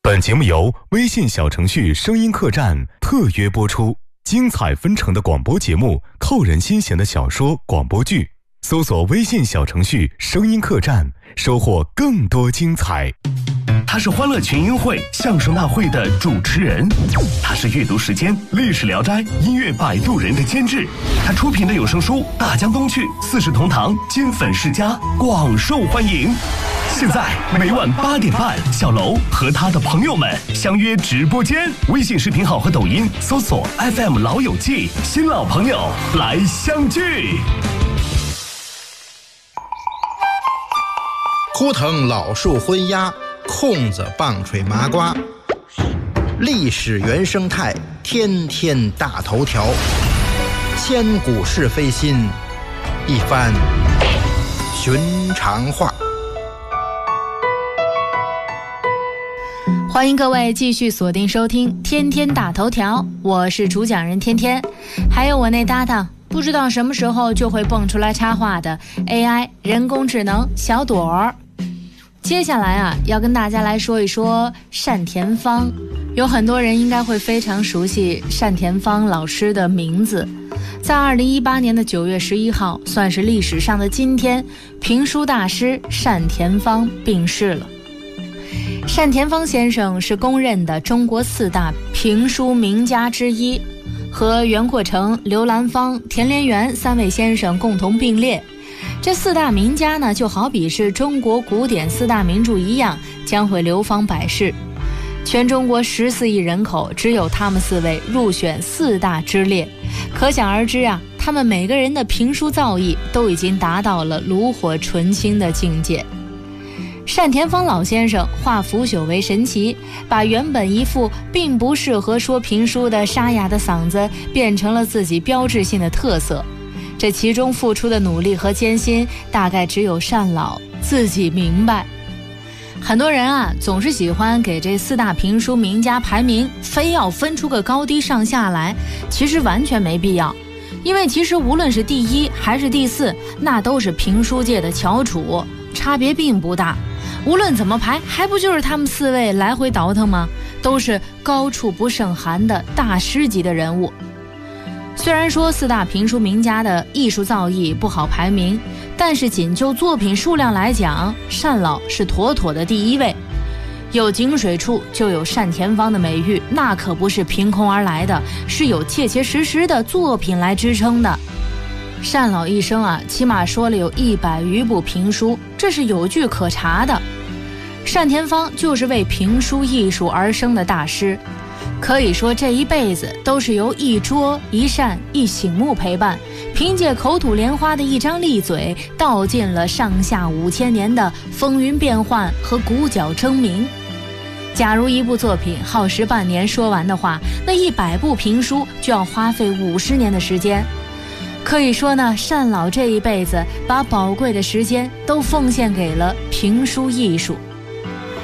本节目由微信小程序声音客栈特约播出，精彩纷呈的广播节目，扣人心弦的小说广播剧，搜索微信小程序声音客栈，收获更多精彩。 他是欢乐群英会相声大会的主持人，他是阅读时间历史聊斋音乐摆渡人的监制，他出品的有声书《大江东去》《四世同堂》金粉世家广受欢迎。现在每晚8点半，小楼和他的朋友们相约直播间，微信视频号和抖音搜索 FM 老友记，新老朋友来相聚。 枯藤老树昏鸦，空子棒槌麻瓜，历史原生态，天天大头条，千古是非心，一番寻常话。 欢迎各位继续锁定收听天天大头条，我是主讲人天天，还有我那搭档不知道什么时候就会蹦出来插话的 AI 人工智能小朵儿。接下来要跟大家来说一说单田芳。有很多人应该会非常熟悉单田芳老师的名字。在2018年的9月11号，算是历史上的今天，评书大师单田芳病逝了。单田芳先生是公认的中国4大评书名家之一，和袁阔成、刘兰芳、田连元3位先生共同并列。这4大名家呢，就好比是中国古典4大名著一样，将会流芳百世。全中国14亿人口，只有他们4位入选4大之列，可想而知他们每个人的评书造诣都已经达到了炉火纯青的境界。单田芳老先生化腐朽为神奇，把原本一副并不适合说评书的沙哑的嗓子变成了自己标志性的特色。这其中付出的努力和艰辛，大概只有单老自己明白。很多人总是喜欢给这4大评书名家排名，非要分出个高低上下来，其实完全没必要。因为其实无论是第1还是第4，那都是评书界的翘楚，差别并不大。无论怎么排，还不就是他们4位来回倒腾吗？都是高处不胜寒的大师级的人物。虽然说4大评书名家的艺术造诣不好排名，但是仅就作品数量来讲，单老是妥妥的第1位。有井水处就有单田芳的美誉，那可不是凭空而来的，是有切切实实的作品来支撑的。单老一生起码说了有100余部评书，这是有据可查的。单田芳就是为评书艺术而生的大师，可以说这一辈子都是由一桌一扇一醒目陪伴，凭借口吐莲花的一张利嘴，道尽了上下5000年的风云变幻和鼓角争鸣。假如一部作品耗时半年说完的话，那100部评书就要花费50年的时间。可以说呢，单老这一辈子把宝贵的时间都奉献给了评书艺术。